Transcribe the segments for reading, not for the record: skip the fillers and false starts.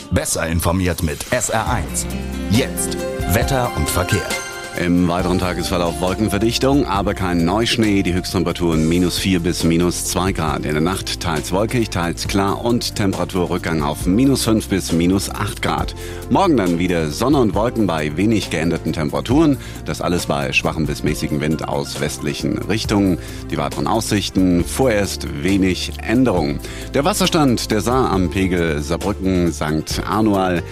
Besser informiert mit SR1. Jetzt Wetter und Verkehr. Im weiteren Tagesverlauf Wolkenverdichtung, aber kein Neuschnee. Die Höchsttemperaturen -4 bis -2 Grad. In der Nacht teils wolkig, teils klar und Temperaturrückgang auf -5 bis -8 Grad. Morgen dann wieder Sonne und Wolken bei wenig geänderten Temperaturen. Das alles bei schwachem bis mäßigem Wind aus westlichen Richtungen. Die weiteren Aussichten, vorerst wenig Änderung. Der Wasserstand der Saar am Pegel Saarbrücken St. Arnoal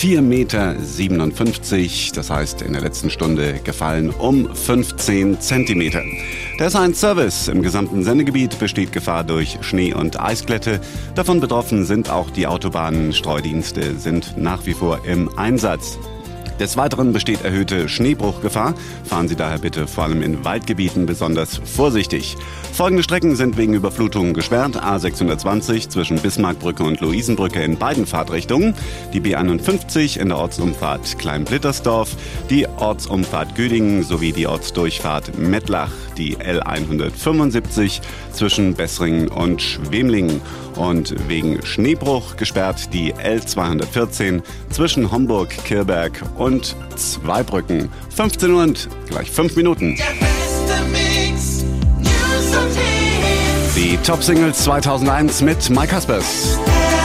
4,57 Meter. Das heißt in der letzten Stunde gefallen um 15 Zentimeter. Der SR1-Service im gesamten Sendegebiet besteht Gefahr durch Schnee- und Eisglätte. Davon betroffen sind auch die Autobahnen. Streudienste sind nach wie vor im Einsatz. Des Weiteren besteht erhöhte Schneebruchgefahr. Fahren Sie daher bitte vor allem in Waldgebieten besonders vorsichtig. Folgende Strecken sind wegen Überflutungen gesperrt. A620 zwischen Bismarckbrücke und Luisenbrücke in beiden Fahrtrichtungen. Die B51 in der Ortsumfahrt Kleinblittersdorf. Die Ortsumfahrt Güdingen sowie die Ortsdurchfahrt Mettlach. Die L175 zwischen Bessringen und Schwemlingen. Und wegen Schneebruch gesperrt die L214 zwischen Homburg, Kirberg und Zweibrücken. 15 Uhr und gleich 5 Minuten. Die Top-Singles 2001 mit Mike Haspers.